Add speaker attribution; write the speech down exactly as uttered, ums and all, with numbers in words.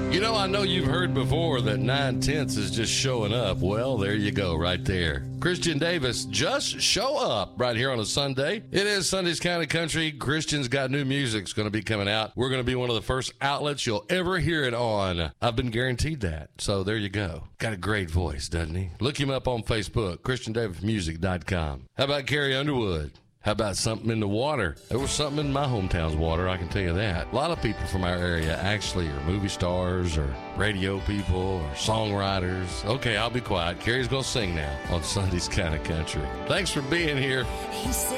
Speaker 1: You know, I know you've heard before that nine tenths is just showing up. Well, there you go, right there. Christian Davis, just show up right here on a Sunday. It is Sunday's Kind of Country. Christian's got new music. It's going to be coming out. We're going to be one of the first outlets you'll ever hear it on. I've been guaranteed that. So there you go. Got a great voice, doesn't he? Look him up on Facebook, christian davis music dot com. How about Carrie Underwood? How about something in the water? There was something in my hometown's water, I can tell you that. A lot of people from our area actually are movie stars or radio people or songwriters. Okay, I'll be quiet. Carrie's going to sing now on Sunday's Kind of Country. Thanks for being here.
Speaker 2: He said